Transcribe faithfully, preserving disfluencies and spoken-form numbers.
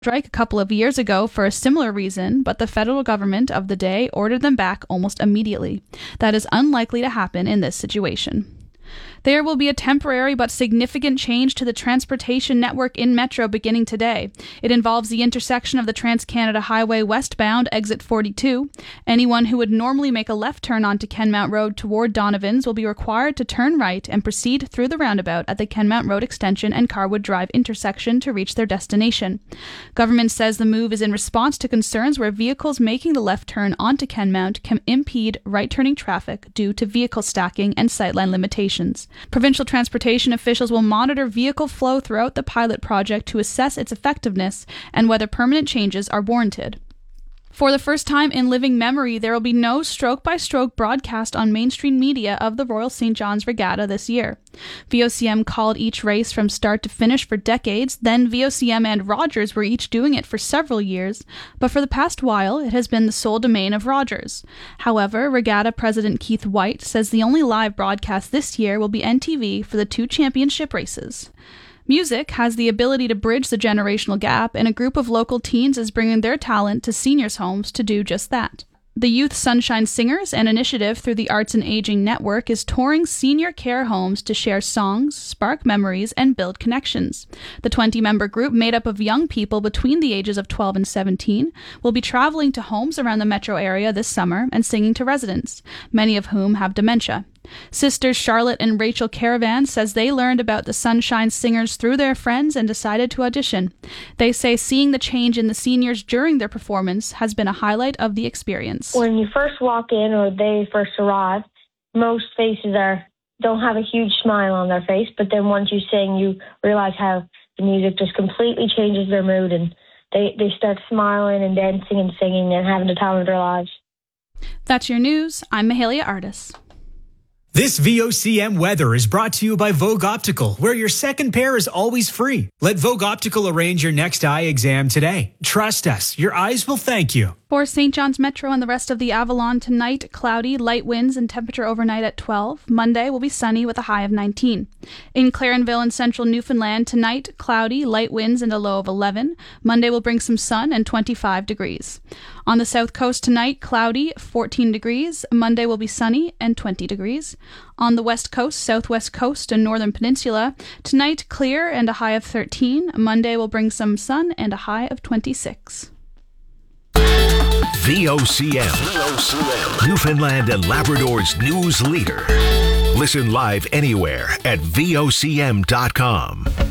strike a couple of years ago for a similar reason, but the federal government of the day ordered them back almost immediately. That is unlikely to happen in this situation. There will be a temporary but significant change to the transportation network in Metro beginning today. It involves the intersection of the Trans-Canada Highway westbound exit forty-two. Anyone who would normally make a left turn onto Kenmount Road toward Donovan's will be required to turn right and proceed through the roundabout at the Kenmount Road extension and Carwood Drive intersection to reach their destination. Government says the move is in response to concerns where vehicles making the left turn onto Kenmount can impede right-turning traffic due to vehicle stacking and sightline limitations. Provincial transportation officials will monitor vehicle flow throughout the pilot project to assess its effectiveness and whether permanent changes are warranted. For the first time in living memory, there will be no stroke-by-stroke broadcast on mainstream media of the Royal Saint John's Regatta this year. V O C M called each race from start to finish for decades, then V O C M and Rogers were each doing it for several years, but for the past while, it has been the sole domain of Rogers. However, Regatta President Keith White says the only live broadcast this year will be N T V for the two championship races. Music has the ability to bridge the generational gap, and a group of local teens is bringing their talent to seniors' homes to do just that. The Youth Sunshine Singers, an initiative through the Arts and Aging Network, is touring senior care homes to share songs, spark memories, and build connections. The twenty-member group, made up of young people between the ages of twelve and seventeen, will be traveling to homes around the metro area this summer and singing to residents, many of whom have dementia. Sisters Charlotte and Rachel Caravan says they learned about the Sunshine Singers through their friends and decided to audition. They say seeing the change in the seniors during their performance has been a highlight of the experience. When you first walk in or they first arrive, most faces are don't have a huge smile on their face, but then once you sing, you realize how the music just completely changes their mood, and they, they start smiling and dancing and singing and having the time of their lives. That's your news. I'm Mahalia Artis. This V O C M weather is brought to you by Vogue Optical, where your second pair is always free. Let Vogue Optical arrange your next eye exam today. Trust us, your eyes will thank you. For Saint John's Metro and the rest of the Avalon tonight, cloudy, light winds and temperature overnight at twelve. Monday will be sunny with a high of nineteen. In Clarenville and central Newfoundland tonight, cloudy, light winds and a low of eleven. Monday will bring some sun and twenty-five degrees. On the south coast tonight, cloudy, fourteen degrees. Monday will be sunny and twenty degrees. On the west coast, southwest coast, and northern peninsula, tonight clear and a high of thirteen. Monday will bring some sun and a high of twenty-six. V O C M, V O C M, Newfoundland and Labrador's news leader. Listen live anywhere at V O C M dot com.